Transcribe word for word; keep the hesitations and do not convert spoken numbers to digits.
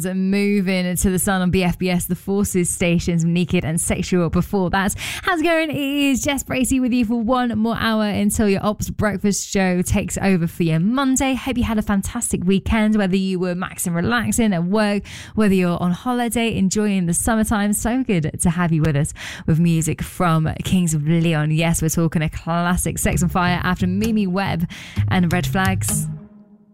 Moving to the sun on B F B S, the Forces stations, Naked and Sexual before that. How's it going? It is Jess Bracey with you for one more hour until your Ops Breakfast show takes over for your Monday. Hope you had a fantastic weekend, whether you were maxing relaxing at work, whether you're on holiday enjoying the summertime. So good to have you with us with music from Kings of Leon. Yes, we're talking a classic, Sex on Fire after Mimi Webb and Red Flags.